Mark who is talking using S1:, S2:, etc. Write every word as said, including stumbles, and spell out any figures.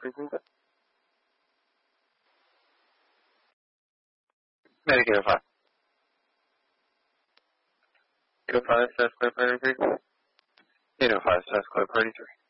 S1: speaking. Medic eight oh five. eight oh five, South Clip thirty-three. eight oh five, South Clip thirty-three.